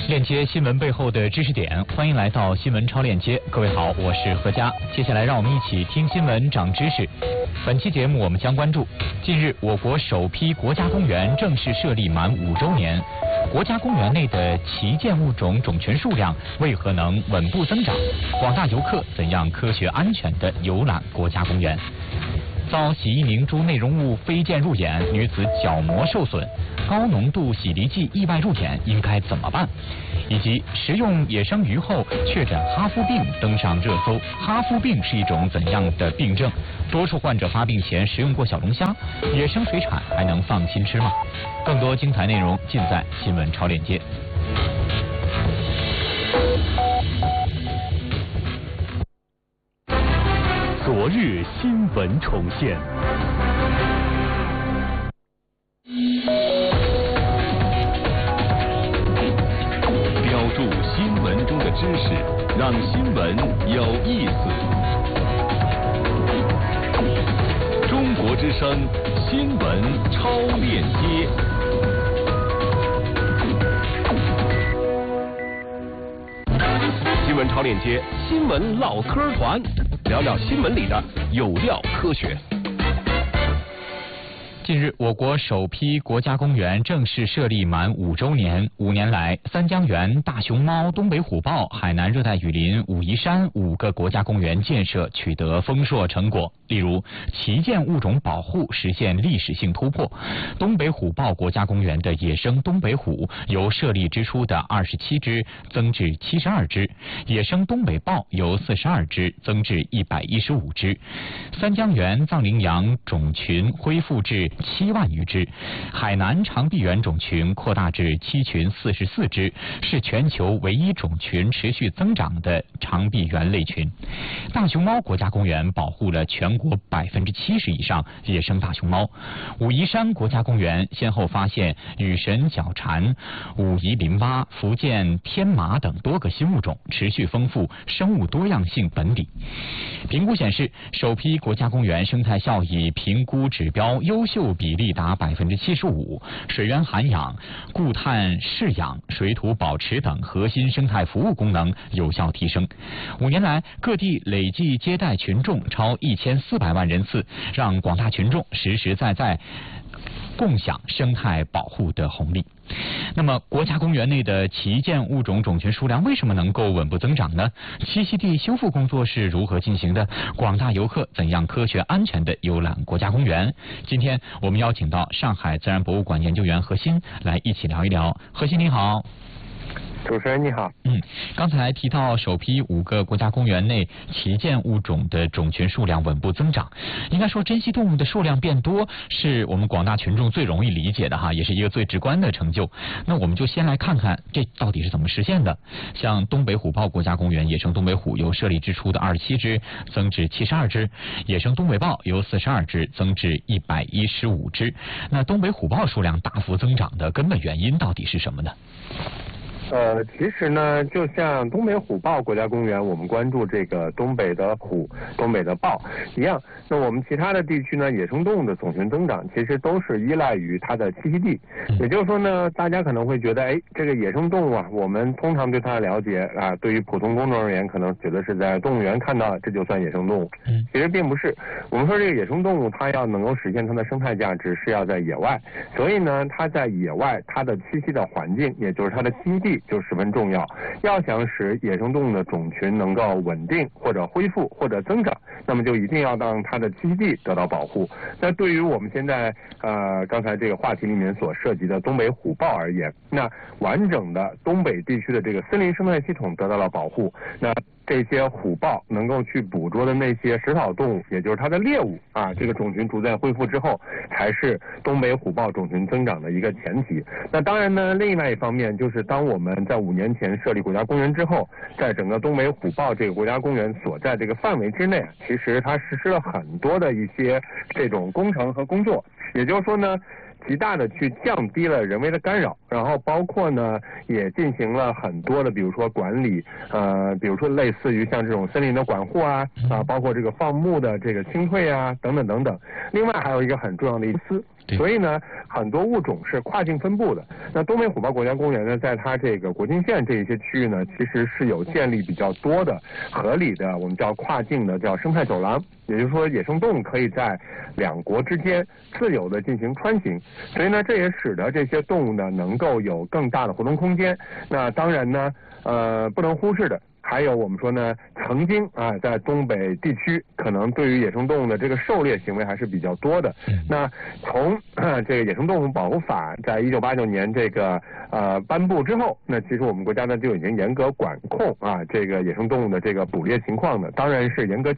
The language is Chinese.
链接新闻背后的知识点，欢迎来到新闻超链接。各位好，我是何佳。接下来让我们一起听新闻长知识。本期节目我们将关注：近日，我国首批国家公园正式设立满5周年，国家公园内的旗舰物种种群数量为何能稳步增长？广大游客怎样科学安全地游览国家公园？遭洗衣凝珠内容物飞溅入眼，女子角膜受损，高浓度洗涤剂意外入眼，应该怎么办？以及食用野生鱼后确诊哈夫病登上热搜，哈夫病是一种怎样的病症？多数患者发病前食用过小龙虾，野生水产还能放心吃吗？更多精彩内容尽在新闻超链接。 昨日新闻重现，标注新闻中的知识，让新闻有意思。中国之声新闻超链接。新闻超链接，新闻唠嗑团，聊聊新闻里的有料科学。 近日，我国首批国家公园正式设立满5周年。5年来，三江源、大熊猫、东北虎豹、海南热带雨林、武夷山5个国家公园建设取得丰硕成果。例如，旗舰物种保护实现历史性突破。东北虎豹国家公园的野生东北虎由设立之初的27只增至72只，野生东北豹由42只增至115只。三江源藏羚羊种群恢复至7万余只，海南长臂猿种群扩大至7群44只，是全球唯一种群持续增长的长臂猿类群。大熊猫国家公园保护了全国70%以上野生大熊猫。武夷山国家公园先后发现羽神角蝉、武夷林蛙、福建天马等多个新物种，持续丰富生物多样性本底。评估显示，首批国家公园生态效益评估指标优秀比例达75%，水源涵养、固碳饲养、水土保持等核心生态服务功能有效提升。5年来，各地累计接待群众超1400万人次，让广大群众实实在在共享生态保护的红利。那么，国家公园内的旗舰物种种群数量为什么能够稳步增长呢？栖息地修复工作是如何进行的？广大游客怎样科学安全地游览国家公园？今天我们邀请到上海自然博物馆研究员何鑫来一起聊一聊。何鑫你好。 主持人你好。 刚才提到首批5个国家公园内旗舰物种的种群数量稳步增长，应该说珍稀动物的数量变多是我们广大群众最容易理解的哈，也是一个最直观的成就。那我们就先来看看这到底是怎么实现的。像东北虎豹国家公园，野生东北虎由设立之初的27只增至72只，野生东北豹由42只增至115只。那东北虎豹数量大幅增长的根本原因到底是什么呢？ 其实呢，就像东北虎豹国家公园，我们关注这个东北的虎、东北的豹一样，那我们其他的地区呢，野生动物的总群增长其实都是依赖于它的栖息地。也就是说呢，大家可能会觉得，这个野生动物啊，我们通常对它的了解啊，对于普通公众而言，可能觉得是在动物园看到，这就算野生动物。其实并不是。我们说这个野生动物，它要能够实现它的生态价值，是要在野外。所以呢，它在野外，它的栖息的环境，也就是它的栖息地，就十分重要。要想使野生动物的种群能够稳定或者恢复或者增长，那么就一定要让它的栖息地得到保护。那对于我们现在刚才这个话题里面所涉及的东北虎豹而言，那完整的东北地区的这个森林生态系统得到了保护，那这些虎豹能够去捕捉的那些食草动物，也就是它的猎物啊，这个种群逐渐恢复之后，才是东北虎豹种群增长的一个前提。那当然呢，另外一方面就是当我们在5年前设立国家公园之后，在整个东北虎豹这个国家公园所在这个范围之内，其实它实施了很多的一些这种工程和工作，也就是说呢，极大的去降低了人为的干扰，然后包括呢也进行了很多的比如说管理，比如说类似于像这种森林的管护包括这个放牧的这个清退啊等等等等。另外还有一个很重要的意思， 所以呢，很多物种是跨境分布的。那东北虎豹国家公园呢，在它这个国境线这一些区域呢，其实是有建立比较多的合理的我们叫跨境的叫生态走廊，也就是说野生动物可以在两国之间自由的进行穿行。所以呢，这也使得这些动物呢能够有更大的活动空间。那当然呢，不能忽视的还有我们说呢，曾经啊，在东北地区可能对于野生动物的这个狩猎行为还是比较多的。那从这个野生动物保护法在1989年这个颁布之后，那其实我们国家呢就已经严格管控啊这个野生动物的这个捕猎情况的，当然是严格